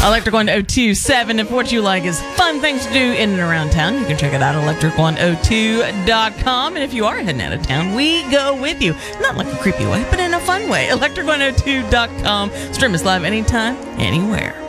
Electric 1027. If what you like is fun things to do in and around town, you can check it out at electric102.com. And if you are heading out of town, we go with you. Not like a creepy way, but in a fun way. Electric102.com. Stream us live anytime, anywhere.